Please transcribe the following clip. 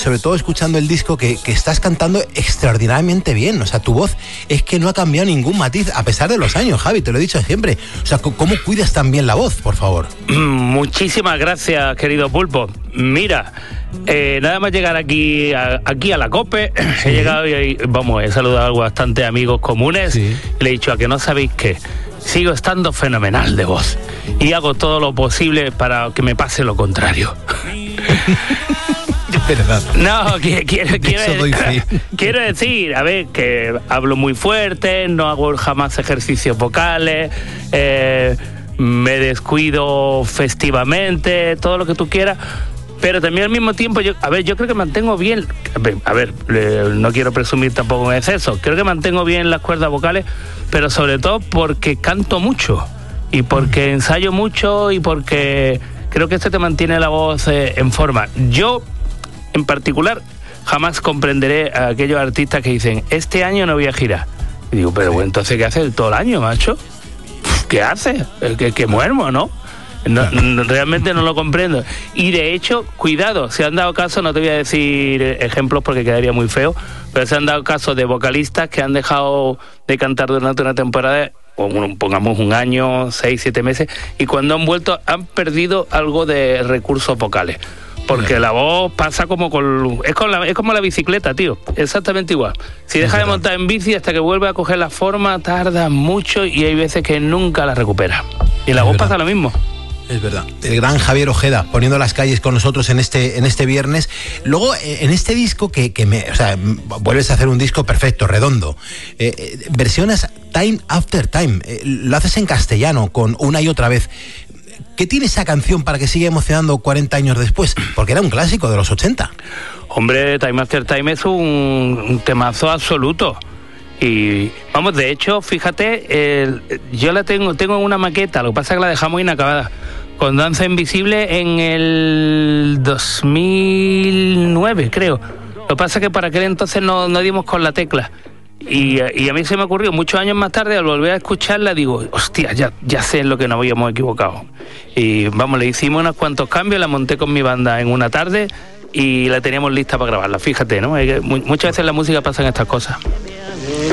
sobre todo escuchando el disco, que estás cantando extraordinariamente bien. O sea, tu voz es que no ha cambiado ningún matiz a pesar de los años, Javi, te lo he dicho siempre. O sea, ¿cómo cuidas tan bien la voz, por favor? Muchísimas gracias, querido Pulpo. Mira, nada más llegar aquí a la COPE, sí. He llegado y he saludado a bastantes amigos comunes, sí. Y le he dicho, a que no sabéis qué, sigo estando fenomenal de voz y hago todo lo posible para que me pase lo contrario. Es verdad. No, quiero decir, a ver, que hablo muy fuerte, no hago jamás ejercicios vocales, me descuido festivamente, todo lo que tú quieras, pero también al mismo tiempo, yo creo que mantengo bien, no quiero presumir tampoco en exceso, creo que mantengo bien las cuerdas vocales, pero sobre todo porque canto mucho, y porque ensayo mucho, y porque creo que esto te mantiene la voz en forma. Yo, en particular, jamás comprenderé a aquellos artistas que dicen, este año no voy a girar. Y digo, pero bueno, entonces, ¿qué haces todo el año, macho? ¿Qué haces? Que muermo, ¿no? Realmente no lo comprendo. Y de hecho, cuidado, se han dado casos, no te voy a decir ejemplos porque quedaría muy feo, pero se han dado casos de vocalistas que han dejado de cantar durante una temporada, o pongamos un año, 6, 7 meses, y cuando han vuelto han perdido algo de recursos vocales. Porque la voz pasa es como la bicicleta, tío, exactamente igual. Si dejas de montar en bici hasta que vuelve a coger la forma, tarda mucho y hay veces que nunca la recupera. Y la voz pasa lo mismo. Es verdad. El gran Javier Ojeda poniendo las calles con nosotros en este viernes. Luego, en este disco vuelves a hacer un disco perfecto, redondo. Versiones Time After Time. Lo haces en castellano, con Una y Otra Vez. ¿Qué tiene esa canción para que siga emocionando 40 años después? Porque era un clásico de los 80. Hombre, Time After Time es un temazo absoluto. Y vamos, de hecho, fíjate, yo la tengo una maqueta, lo que pasa es que la dejamos inacabada, con Danza Invisible en el 2009, creo. Lo que pasa es que para aquel entonces no dimos con la tecla. Y a mí se me ocurrió muchos años más tarde, al volver a escucharla, digo, hostia, ya sé en lo que nos habíamos equivocado. Y vamos, le hicimos unos cuantos cambios, la monté con mi banda en una tarde y la teníamos lista para grabarla. Fíjate, ¿no? Muchas veces en la música pasan estas cosas.